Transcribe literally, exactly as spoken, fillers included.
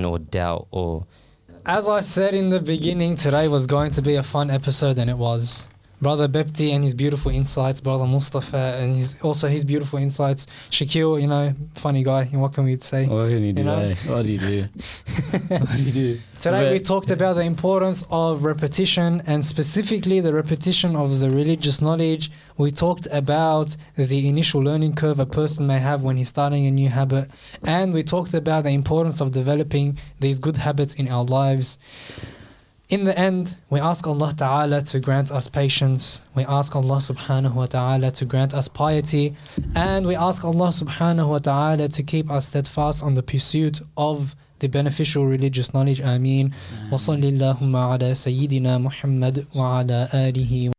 or doubt or... As I said in the beginning, today was going to be a fun episode, and it was. Brother Bepti and his beautiful insights, Brother Mustafa and his also his beautiful insights. Shakil, you know, funny guy. What can we say? What can you do? You know? eh? What do you do? What do you do? Today But- we talked about the importance of repetition, and specifically the repetition of the religious knowledge. We talked about the initial learning curve a person may have when he's starting a new habit, and we talked about the importance of developing these good habits in our lives. In the end, we ask Allah Ta'ala to grant us patience. We ask Allah Subhanahu wa Ta'ala to grant us piety. And we ask Allah Subhanahu wa Ta'ala to keep us steadfast on the pursuit of the beneficial religious knowledge. Ameen. Wa sallallahu ala Sayyidina Muhammad wa ala alihi